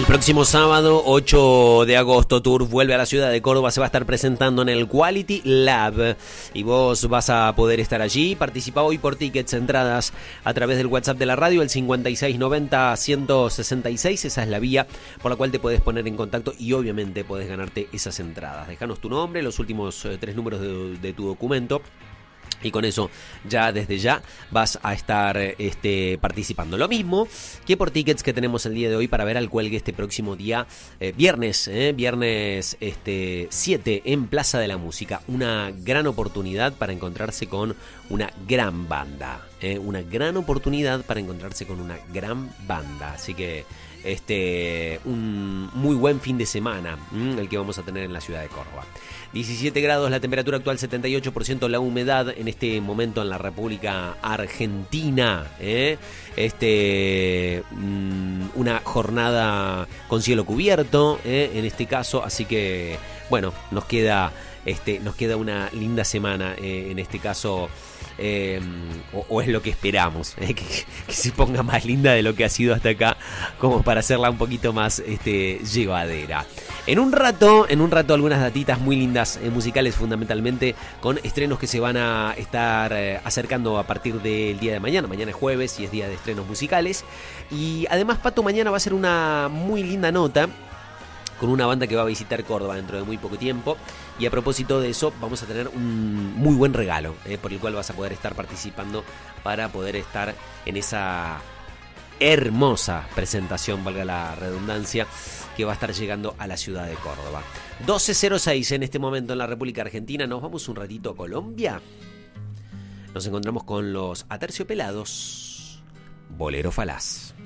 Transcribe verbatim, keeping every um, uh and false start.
El próximo sábado, ocho de agosto, Tour vuelve a la ciudad de Córdoba. Se va a estar presentando en el Quality Lab y vos vas a poder estar allí. Participa hoy por tickets, entradas a través del WhatsApp de la radio, el cincuenta y seis noventa, ciento sesenta y seis. Esa es la vía por la cual te puedes poner en contacto y obviamente podés ganarte esas entradas. Déjanos tu nombre, los últimos eh, tres números de, de tu documento. Y con eso, ya desde ya, vas a estar este, participando. Lo mismo que por tickets que tenemos el día de hoy para ver al Cuelgue este próximo día, eh, viernes, eh, viernes este, siete en Plaza de la Música. Una gran oportunidad para encontrarse con una gran banda. Eh, una gran oportunidad para encontrarse con una gran banda. Así que este un muy buen fin de semana, ¿m? el que vamos a tener en la ciudad de Córdoba. diecisiete grados la temperatura actual, setenta y ocho por ciento la humedad en este momento en la República Argentina. ¿eh? Este mmm, una jornada con cielo cubierto, ¿eh? en este caso, así que bueno, nos queda este nos queda una linda semana, ¿eh? en este caso. Eh, o, o es lo que esperamos, eh, que, que se ponga más linda de lo que ha sido hasta acá, como para hacerla un poquito más este, llevadera. En un rato, en un rato algunas datitas muy lindas, eh, musicales fundamentalmente, con estrenos que se van a estar eh, acercando a partir del día de mañana. Mañana es jueves y es día de estrenos musicales. Y además, Pato, mañana va a ser una muy linda nota con una banda que va a visitar Córdoba dentro de muy poco tiempo. Y a propósito de eso, vamos a tener un muy buen regalo, eh, por el cual vas a poder estar participando para poder estar en esa hermosa presentación, valga la redundancia, que va a estar llegando a la ciudad de Córdoba. doce cero seis en este momento en la República Argentina. Nos vamos un ratito a Colombia. Nos encontramos con los Aterciopelados, Bolero Falaz.